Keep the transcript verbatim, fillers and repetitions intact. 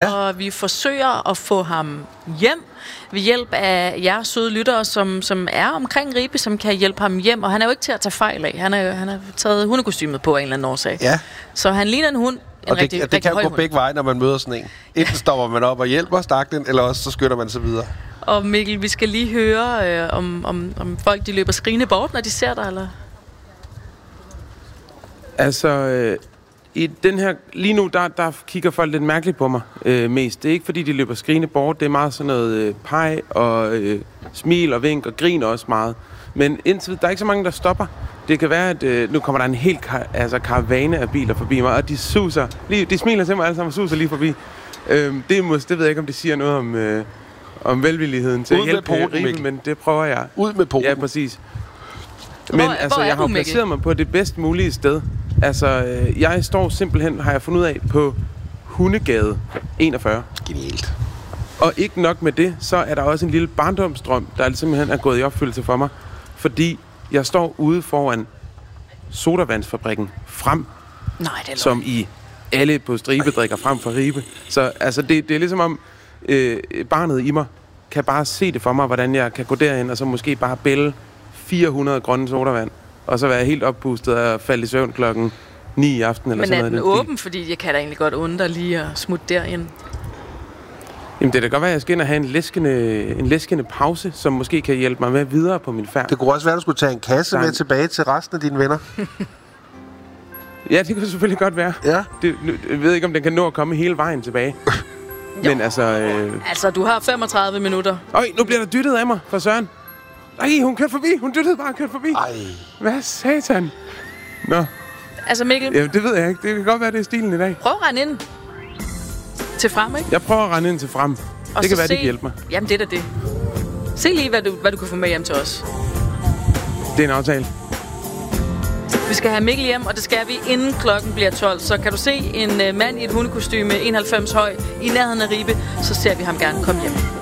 ja. og vi forsøger at få ham hjem ved hjælp af jer søde lyttere, som, som er omkring Ribe, som kan hjælpe ham hjem. Og han er jo ikke til at tage fejl af. Han har han er taget hundekostymet på af en eller anden årsag. Ja. Så han ligner en hund. En og det, rigtig, det rigtig kan jo gå hund. begge veje, når man møder sådan en. Enten stopper man op og hjælper staklen, eller også så skynder man sig videre. Og Mikkel, vi skal lige høre, øh, om, om, om folk de løber skrigende bort, når de ser dig, eller? Altså, øh, i den her, lige nu, der, der kigger folk lidt mærkeligt på mig øh, mest. Det er ikke, fordi de løber skrigende bort. Det er meget sådan noget øh, peg og øh, smil og vink og grin også meget. Men indtil der er ikke så mange, der stopper. Det kan være, at øh, nu kommer der en hel kar- altså, karavane af biler forbi mig, og de suser. Lige, de smiler til mig alle sammen og suser lige forbi. Øh, det, må, det ved jeg ikke, om det siger noget om, øh, om velvilligheden til Ud at hjælpe med poten, Ribe, men det prøver jeg. Ud med poten. Ja, præcis. Men Hvor, altså, hvor jeg har du, placeret mig på det bedst mulige sted. Altså, øh, jeg står simpelthen, har jeg fundet ud af, på Hundegade enogfyrre. Genialt. Og ikke nok med det, så er der også en lille barndomsdrøm, der simpelthen er gået i opfyldelse for mig. Fordi jeg står ude foran sodavandsfabrikken Frem. Nej, det er som i alle på Stribe drikker frem for Ribe. Så altså, det, det er ligesom om øh, barnet i mig kan bare se det for mig, hvordan jeg kan gå derind, og så måske bare bælge fire hundrede grønne sodavand, og så være helt oppustet og falde i søvn klokken ni i aften. Eller Men sådan er noget. den åben? Fordi jeg kan da egentlig godt undre lige at smutte derind. Jamen, det kan godt være, at jeg skal ind og have en læskende, en læskende pause, som måske kan hjælpe mig med videre på min færd. Det kunne også være, at du skulle tage en kasse Der... med tilbage til resten af dine venner. Ja, det kan selvfølgelig godt være. Ja. Det, jeg ved ikke, om den kan nå at komme hele vejen tilbage. Men altså... Øh... Altså, du har femogtredive minutter. Øj, nu bliver der dyttet af mig fra Søren. Ej, hun kørte forbi. Hun dyttede bare kørte forbi. Ej. Hvad satan? Nå. Altså, Mikkel... Ja, det ved jeg ikke. Det kan godt være, det er stilen i dag. Prøv at rende ind til Frem, ikke? Jeg prøver at rende ind til Frem. Og det kan så være, se... det kan hjælpe mig. Jamen, det er da det. Se lige, hvad du, hvad du kan få med hjem til os. Det er en aftale. Vi skal have Mikkel hjem, og det skal vi inden klokken bliver tolv. Så kan du se en uh, mand i et hundekostyme, enoghalvfems høj, i nærheden af Ribe, så ser vi ham gerne komme hjem.